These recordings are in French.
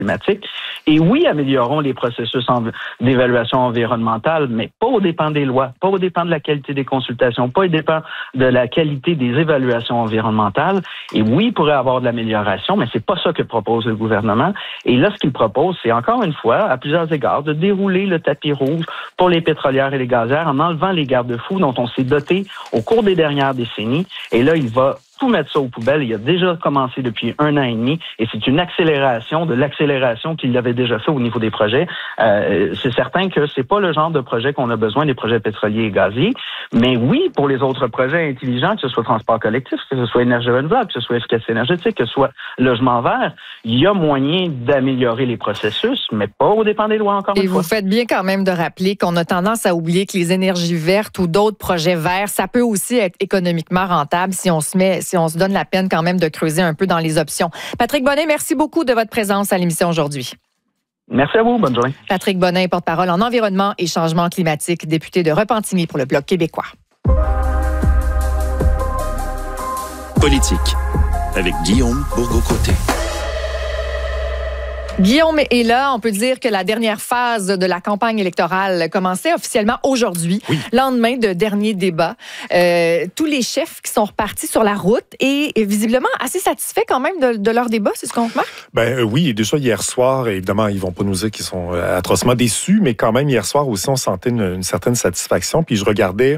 climatique. Et oui, améliorons les processus d'évaluation environnementale, mais pas aux dépens des lois, pas aux dépens de la qualité des consultations, pas aux dépens de la qualité des évaluations environnementales. Et oui, il pourrait y avoir de l'amélioration, mais c'est pas ça que propose le gouvernement. Et là, ce qu'il propose, c'est encore une fois, à plusieurs égards, de dérouler le tapis rouge pour les pétrolières et les gazières en enlevant les garde-fous dont on s'est doté au cours des dernières décennies. Et là, il va tout mettre ça aux poubelles. Il a déjà commencé depuis 1 an et demi et c'est une accélération de l'accélération qu'il avait déjà fait au niveau des projets. C'est certain que c'est pas le genre de projet qu'on a besoin des projets pétroliers et gaziers, mais oui, pour les autres projets intelligents, que ce soit transport collectif, que ce soit énergie renouvelable, que ce soit efficacité énergétique, que ce soit logement vert, il y a moyen d'améliorer les processus, mais pas au dépens des lois encore une fois. Et vous faites bien quand même de rappeler qu'on a tendance à oublier que les énergies vertes ou d'autres projets verts, ça peut aussi être économiquement rentable si on se donne la peine quand même de creuser un peu dans les options. Patrick Bonnet, merci beaucoup de votre présence à l'émission aujourd'hui. Merci à vous. Bonne journée. Patrick Bonnet, porte-parole en environnement et changement climatique, député de Repentigny pour le Bloc québécois. Politique, avec Guillaume Bourgault-Côté. Guillaume est là. On peut dire que la dernière phase de la campagne électorale commençait officiellement aujourd'hui, lendemain de dernier débat. Tous les chefs qui sont repartis sur la route et visiblement assez satisfaits quand même de leur débat, c'est ce qu'on remarque? Oui, déjà hier soir, évidemment, ils vont pas nous dire qu'ils sont atrocement déçus, mais quand même hier soir aussi, on sentait une certaine satisfaction. Puis je regardais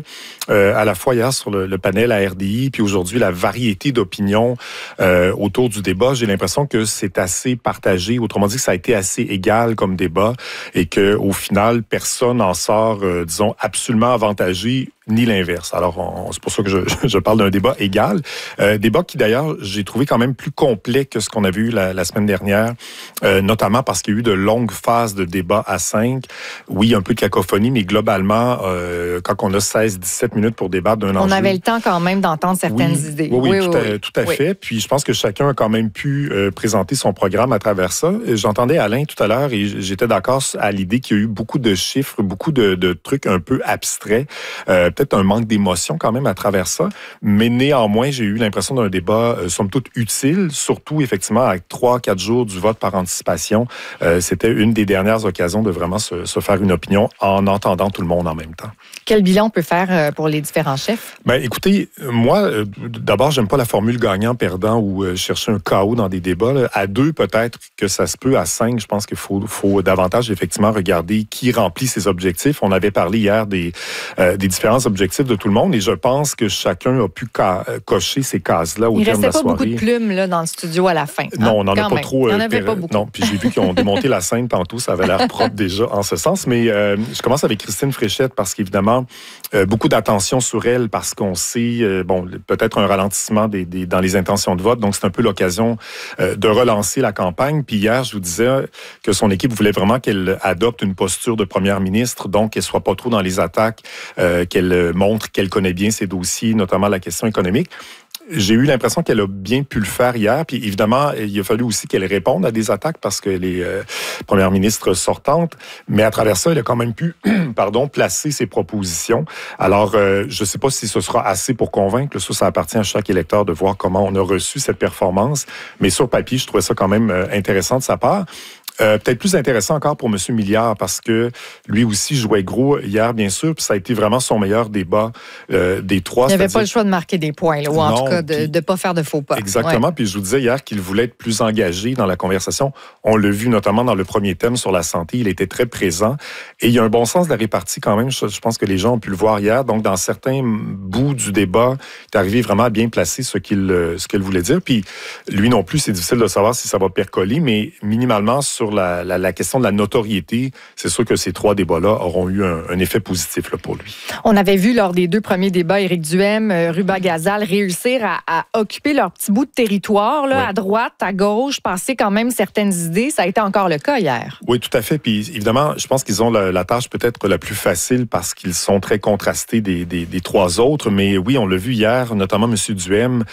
à la fois hier sur le panel à RDI, puis aujourd'hui la variété d'opinions autour du débat. J'ai l'impression que c'est assez partagé. Autrement dit, que ça a été assez égal comme débat et qu'au final, personne n'en sort, disons, absolument avantagé, ni l'inverse. Alors, c'est pour ça que je parle d'un débat égal. Débat qui, d'ailleurs, j'ai trouvé quand même plus complet que ce qu'on a vu la semaine dernière, notamment parce qu'il y a eu de longues phases de débat à 5. Oui, un peu de cacophonie, mais globalement, quand on a 16-17 minutes pour débattre d'un enjeu... On avait le temps quand même d'entendre certaines idées. Oui, tout à fait. Puis je pense que chacun a quand même pu présenter son programme à travers ça. J'entendais Alain tout à l'heure et j'étais d'accord à l'idée qu'il y a eu beaucoup de chiffres, beaucoup de trucs un peu abstraits. Peut-être un manque d'émotion quand même à travers ça, mais néanmoins, j'ai eu l'impression d'un débat somme toute utile, surtout effectivement à 3-4 jours du vote par anticipation. C'était une des dernières occasions de vraiment se faire une opinion en entendant tout le monde en même temps. Quel bilan on peut faire pour les différents chefs? Écoutez, moi, d'abord, j'aime pas la formule gagnant-perdant ou chercher un chaos dans des débats. Là. À 2, peut-être que ça se peut. À 5, je pense qu'il faut davantage effectivement regarder qui remplit ses objectifs. On avait parlé hier des différents objectifs de tout le monde et je pense que chacun a pu cocher ces cases-là au terme de la soirée. Il restait pas beaucoup de plumes là, dans le studio à la fin. Non, on n'en a pas trop. Il n'y en avait pas beaucoup. Non, puis j'ai vu qu'ils ont démonté la scène tantôt, ça avait l'air propre déjà en ce sens. Mais je commence avec Christine Fréchette parce qu'évidemment, beaucoup d'attention sur elle parce qu'on sait, peut-être un ralentissement dans les intentions de vote. Donc, c'est un peu l'occasion de relancer la campagne. Puis hier, je vous disais que son équipe voulait vraiment qu'elle adopte une posture de première ministre, donc qu'elle soit pas trop dans les attaques, qu'elle montre qu'elle connaît bien ses dossiers, notamment la question économique. J'ai eu l'impression qu'elle a bien pu le faire hier. Puis évidemment, il a fallu aussi qu'elle réponde à des attaques parce qu'elle est première ministre sortante. Mais à travers ça, elle a quand même pu placer ses propositions. Alors, je ne sais pas si ce sera assez pour convaincre. Ça appartient à chaque électeur de voir comment on a reçu cette performance. Mais sur papier, je trouvais ça quand même intéressant de sa part. Peut-être plus intéressant encore pour M. Milliard parce que lui aussi jouait gros hier, bien sûr, puis ça a été vraiment son meilleur débat des trois. Il n'avait pas le choix de marquer des points, là, ou en tout cas de ne pas faire de faux pas. Exactement, puis je vous disais hier qu'il voulait être plus engagé dans la conversation. On l'a vu notamment dans le premier thème sur la santé, il était très présent et il y a un bon sens de la répartie quand même, je pense que les gens ont pu le voir hier. Donc, dans certains bouts du débat, il est arrivé vraiment à bien placer ce qu'il voulait dire. Puis lui non plus, c'est difficile de savoir si ça va percoler, mais minimalement sur la question de la notoriété, c'est sûr que ces 3 débats-là auront eu un effet positif là, pour lui. On avait vu lors des 2 premiers débats, Éric Duhaime, Ruba Gazal réussir à occuper leur petit bout de territoire, là, à droite, à gauche, passer quand même certaines idées. Ça a été encore le cas hier. Oui, tout à fait. Puis évidemment, je pense qu'ils ont la tâche peut-être la plus facile parce qu'ils sont très contrastés des 3 autres. Mais oui, on l'a vu hier, notamment M. Duhaime.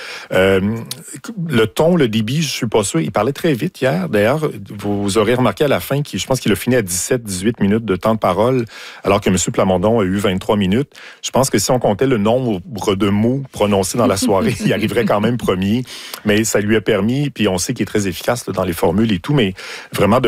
Le ton, le débit, je suis pas sûr. Il parlait très vite hier. D'ailleurs, vous aurez remarqué à la fin, je pense qu'il a fini à 17-18 minutes de temps de parole, alors que M. Plamondon a eu 23 minutes. Je pense que si on comptait le nombre de mots prononcés dans la soirée, il arriverait quand même premier. Mais ça lui a permis, puis on sait qu'il est très efficace là, dans les formules et tout, mais vraiment de